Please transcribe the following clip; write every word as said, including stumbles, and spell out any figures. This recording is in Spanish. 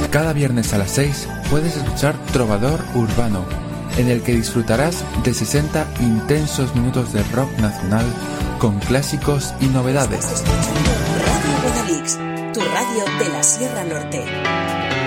Cada viernes a las seis puedes escuchar Trovador Urbano, en el que disfrutarás de sesenta intensos minutos de rock nacional con clásicos y novedades. Radio Guadalix, tu radio de la Sierra Norte.